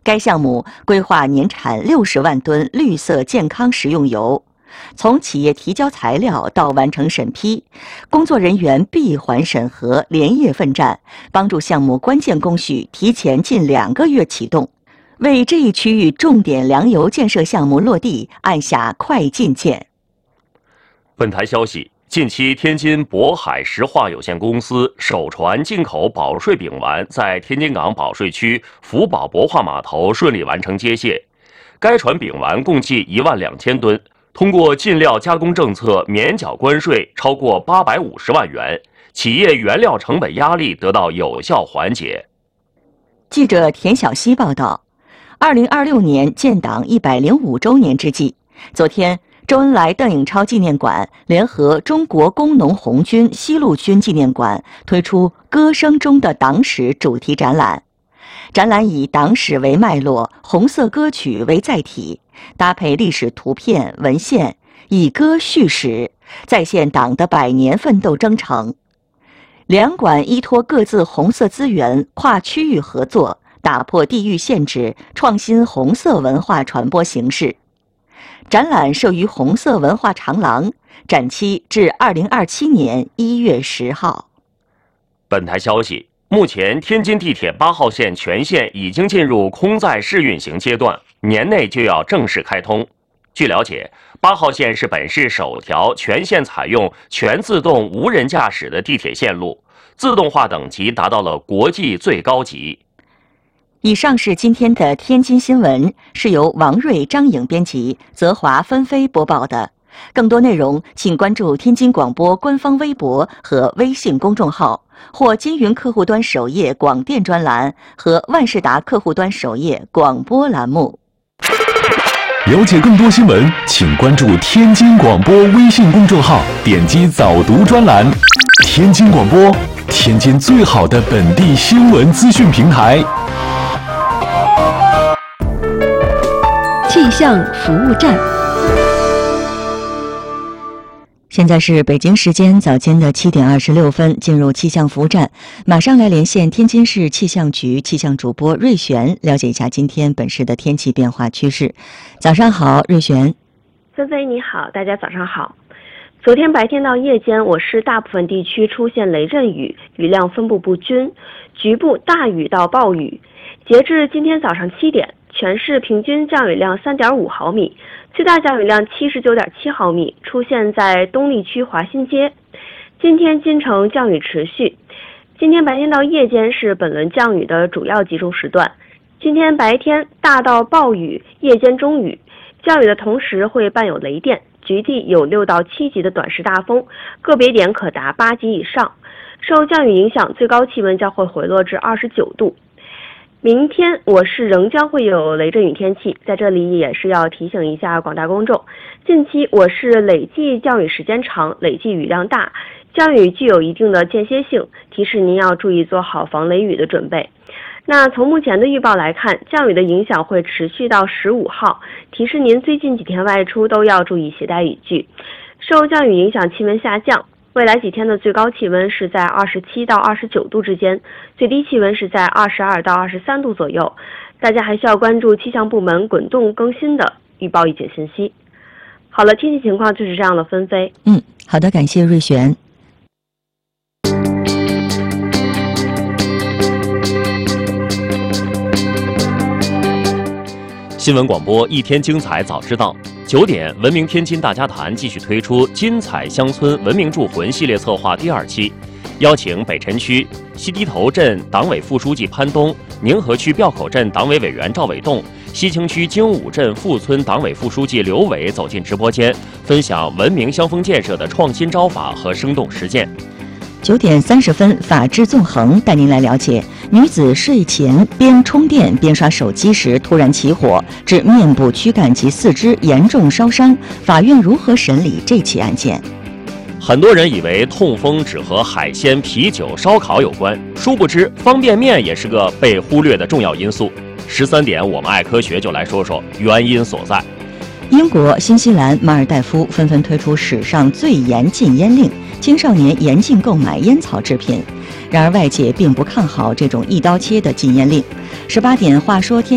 该项目规划年产60万吨绿色健康食用油。从企业提交材料到完成审批，工作人员闭环审核，连夜奋战，帮助项目关键工序提前近2个月启动，为这一区域重点粮油建设项目落地按下快进键。 本台消息，近期天津渤海石化有限公司首船进口保税丙烷在天津港保税区福宝渤化码头顺利完成接卸。该船丙烷共计12000吨，通过进料加工政策免缴关税超过850万元，企业原料成本压力得到有效缓解。 记者田小希报道，2026年建党105周年之际，昨天，周恩来邓颖超纪念馆联合中国工农红军西路军纪念馆推出“歌声中的党史”主题展览。展览以党史为脉络，红色歌曲为载体，搭配历史图片、文献，以歌叙史，再现党的100年奋斗征程。两馆依托各自红色资源，跨区域合作，打破地域限制，创新红色文化传播形式。展览设于红色文化长廊，展期至2027年1月10号。 本台消息，目前天津地铁8号线全线已经进入空载试运行阶段，年内就要正式开通。据了解，8号线是本市首条全线采用全自动无人驾驶的地铁线路，自动化等级达到了国际最高级。 以上是今天的天津新闻，是由王瑞、张颖编辑，泽华、纷飞播报的。更多内容请关注天津广播官方微博和微信公众号，或金云客户端首页广电专栏和万事达客户端首页广播栏目。 了解更多新闻，请关注天津广播微信公众号，点击早读专栏。天津广播，天津最好的本地新闻资讯平台。 气象服务站。 现在是北京时间早间的7点26分，进入气象服务站，马上来连线天津市气象局气象主播瑞璇，了解一下今天本市的天气变化趋势。早上好，瑞璇。 纷飞你好，大家早上好。昨天白天到夜间，我市大部分地区出现雷阵雨，雨量分布不均，局部大雨到暴雨。截至今天早上7点，全市平均降雨量3.5毫米，最大降雨量79.7毫米，出现在东丽区华新街。今天京城降雨持续，今天白天到夜间是本轮降雨的主要集中时段。今天白天大到暴雨，夜间中雨，降雨的同时会伴有雷电，局地有6到7级的短时大风，个别点可达8级以上。受降雨影响，最高气温将会回落至29度。明天我市仍将会有雷阵雨天气，在这里也是要提醒一下广大公众，近期我市累计降雨时间长，累计雨量大，降雨具有一定的间歇性，提示您要注意做好防雷雨的准备。那从目前的预报来看，降雨的影响会持续到15号，提示您最近几天外出都要注意携带雨具。受降雨影响，气温下降，未来几天的最高气温是在27到29度之间，最低气温是在22到23度左右。大家还需要关注气象部门滚动更新的预报预警信息。好了，天气情况就是这样的，纷飞。 好的，感谢瑞璇。 新闻广播一天精彩早知道，9点文明天津大家谈继续推出金彩乡村文明铸魂系列策划第2期，邀请北辰区西堤头镇党委副书记潘东、宁河区庙口镇党委委员赵伟栋、西青区经武镇富村党委副书记刘伟走进直播间，分享文明乡风建设的创新招法和生动实践。 9点30分，法治纵横带您来了解女子睡前边充电边刷手机时突然起火，致面部、躯干及四肢严重烧伤，法院如何审理这起案件？ 很多人以为痛风只和海鲜、啤酒、烧烤有关，殊不知方便面也是个被忽略的重要因素。13点，我们爱科学就来说说原因所在。 英国、新西兰、马尔代夫纷纷推出史上最严禁烟令，青少年严禁购买烟草制品。然而外界并不看好这种一刀切的禁烟令。18点，话说天。